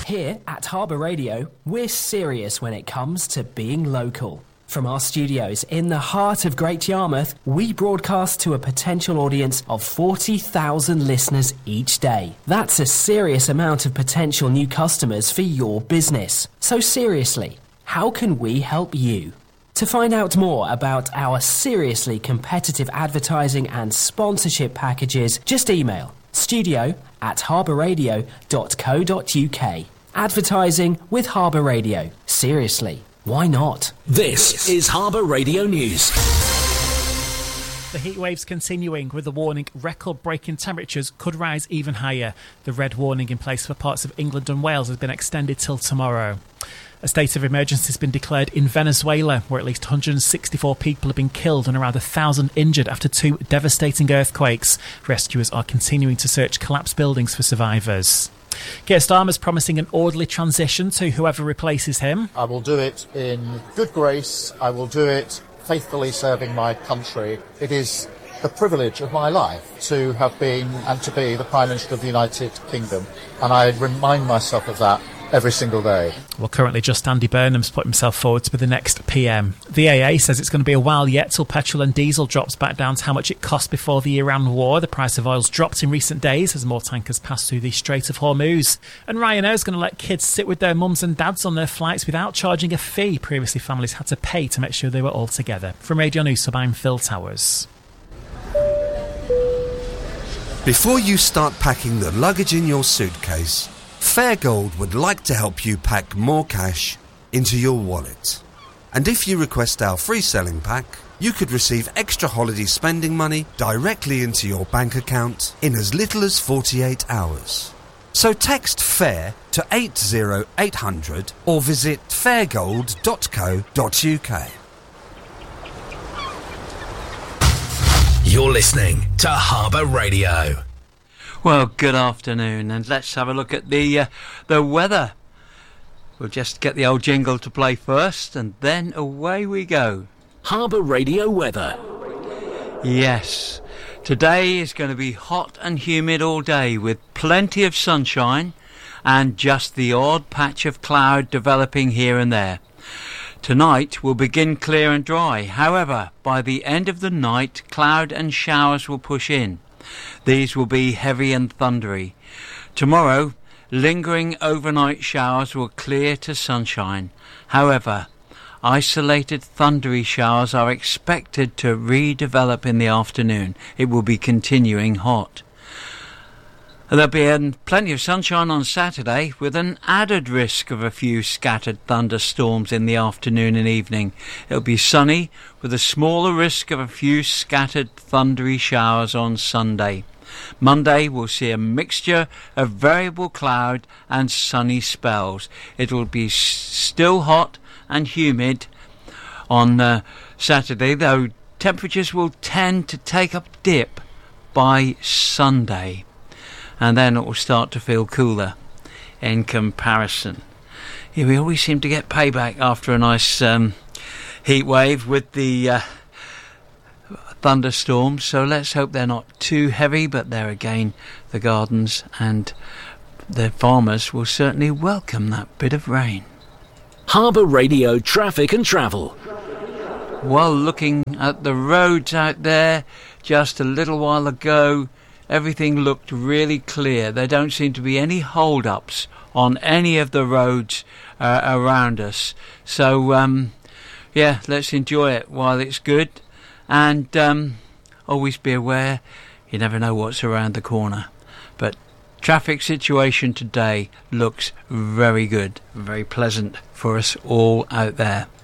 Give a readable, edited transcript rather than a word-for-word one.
Here at Harbour Radio, we're serious when it comes to being local. From our studios in the heart of Great Yarmouth, we broadcast to a potential audience of 40,000 listeners each day. That's a serious amount of potential new customers for your business. So seriously, how can we help you? To find out more about our seriously competitive advertising and sponsorship packages, just email studio@harbourradio.co.uk. Advertising with Harbour Radio. Seriously, why not? This is Harbour Radio News. The heatwave's continuing, with the warning record-breaking temperatures could rise even higher. The red warning in place for parts of England and Wales has been extended till tomorrow. A state of emergency has been declared in Venezuela, where at least 164 people have been killed and around 1,000 injured after 2 devastating earthquakes. Rescuers are continuing to search collapsed buildings for survivors. Keir Starmer's promising an orderly transition to whoever replaces him. I will do it in good grace. I will do it faithfully serving my country. It is the privilege of my life to have been and to be the Prime Minister of the United Kingdom, and I remind myself of that every single day. Well, currently just Andy Burnham's put himself forward to be the next PM. The AA says it's going to be a while yet till petrol and diesel drops back down to how much it cost before the Iran war. The price of oil's dropped in recent days as more tankers pass through the Strait of Hormuz. And Ryanair's going to let kids sit with their mums and dads on their flights without charging a fee. Previously, families had to pay to make sure they were all together. From Radio News, I'm Phil Towers. Before you start packing the luggage in your suitcase, Fairgold would like to help you pack more cash into your wallet. And if you request our free selling pack, you could receive extra holiday spending money directly into your bank account in as little as 48 hours. So text FAIR to 80800 or visit fairgold.co.uk. You're listening to Harbour Radio. Well, good afternoon, and let's have a look at the weather. We'll just get the old jingle to play first, and then away we go. Harbour Radio weather. Yes, today is going to be hot and humid all day, with plenty of sunshine and just the odd patch of cloud developing here and there. Tonight will begin clear and dry. However, by the end of the night, cloud and showers will push in. These will be heavy and thundery. Tomorrow, lingering overnight showers will clear to sunshine. However, isolated thundery showers are expected to redevelop in the afternoon. It will be continuing hot. There'll be plenty of sunshine on Saturday, with an added risk of a few scattered thunderstorms in the afternoon and evening. It'll be sunny, with a smaller risk of a few scattered thundery showers on Sunday. Monday will see a mixture of variable cloud and sunny spells. It will be still hot and humid on Saturday, though temperatures will tend to take a dip by Sunday. And then it will start to feel cooler in comparison. Yeah, we always seem to get payback after a nice heat wave with the thunderstorms, so let's hope they're not too heavy, but there again, the gardens and the farmers will certainly welcome that bit of rain. Harbour Radio traffic and travel. Well, looking at the roads out there, just a little while ago, everything looked really clear. There don't seem to be any hold-ups on any of the roads around us. So, yeah, let's enjoy it while it's good. And always be aware, you never know what's around the corner. But traffic situation today looks very good, very pleasant for us all out there.